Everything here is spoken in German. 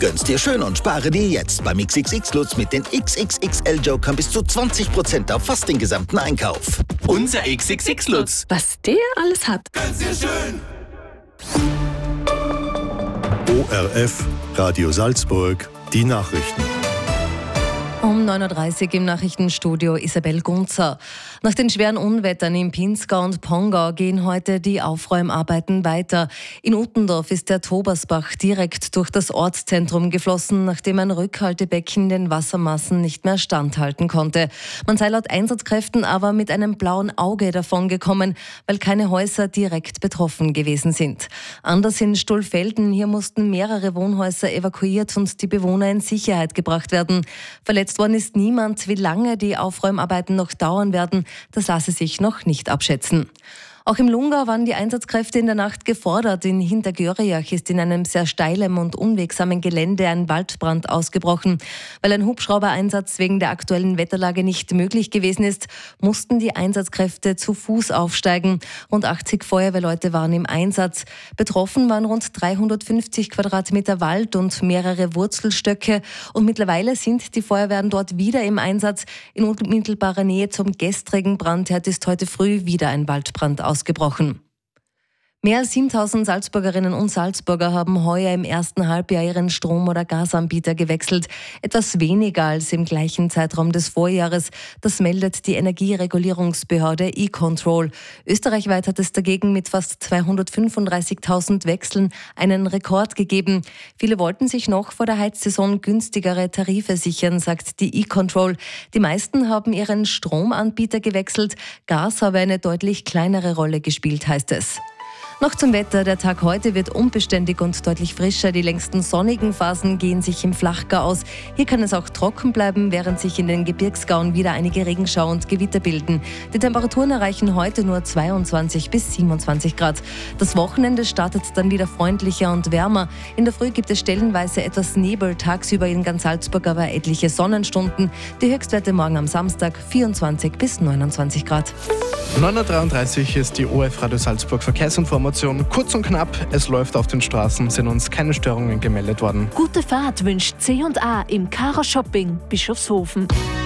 Gönn's dir schön und spare dir jetzt beim XXX Lutz mit den XXXL-Jokern bis zu 20% auf fast den gesamten Einkauf. Unser XXX Lutz. Was der alles hat. Gönn's dir schön. ORF, Radio Salzburg, die Nachrichten. Um 9.30 Uhr im Nachrichtenstudio Isabel Gunzer. Nach den schweren Unwettern in Pinzgau und Pongau gehen heute die Aufräumarbeiten weiter. In Uttendorf ist der Tobersbach direkt durch das Ortszentrum geflossen, nachdem ein Rückhaltebecken den Wassermassen nicht mehr standhalten konnte. Man sei laut Einsatzkräften aber mit einem blauen Auge davongekommen, weil keine Häuser direkt betroffen gewesen sind. Anders in Stolfelden, hier mussten mehrere Wohnhäuser evakuiert und die Bewohner in Sicherheit gebracht werden. Verletzt worden ist niemand. Wie lange die Aufräumarbeiten noch dauern werden, das lasse sich noch nicht abschätzen. Auch im Lungau waren die Einsatzkräfte in der Nacht gefordert. In Hintergöriach ist in einem sehr steilen und unwegsamen Gelände ein Waldbrand ausgebrochen. Weil ein Hubschraubereinsatz wegen der aktuellen Wetterlage nicht möglich gewesen ist, mussten die Einsatzkräfte zu Fuß aufsteigen. Rund 80 Feuerwehrleute waren im Einsatz. Betroffen waren rund 350 Quadratmeter Wald und mehrere Wurzelstöcke. Und mittlerweile sind die Feuerwehren dort wieder im Einsatz. In unmittelbarer Nähe zum gestrigen Brandherd ist heute früh wieder ein Waldbrand ausgebrochen. Mehr als 7.000 Salzburgerinnen und Salzburger haben heuer im ersten Halbjahr ihren Strom- oder Gasanbieter gewechselt. Etwas weniger als im gleichen Zeitraum des Vorjahres. Das meldet die Energieregulierungsbehörde E-Control. Österreichweit hat es dagegen mit fast 235.000 Wechseln einen Rekord gegeben. Viele wollten sich noch vor der Heizsaison günstigere Tarife sichern, sagt die E-Control. Die meisten haben ihren Stromanbieter gewechselt. Gas habe eine deutlich kleinere Rolle gespielt, heißt es. Noch zum Wetter. Der Tag heute wird unbeständig und deutlich frischer. Die längsten sonnigen Phasen gehen sich im Flachgau aus. Hier kann es auch trocken bleiben, während sich in den Gebirgsgauen wieder einige Regenschauer und Gewitter bilden. Die Temperaturen erreichen heute nur 22 bis 27 Grad. Das Wochenende startet dann wieder freundlicher und wärmer. In der Früh gibt es stellenweise etwas Nebel, tagsüber in ganz Salzburg aber etliche Sonnenstunden. Die Höchstwerte morgen am Samstag 24 bis 29 Grad. 9.33 Uhr ist die ORF Radio Salzburg Verkehrsinformation. Kurz und knapp, es läuft auf den Straßen, sind uns keine Störungen gemeldet worden. Gute Fahrt wünscht C&A im Kara Shopping Bischofshofen.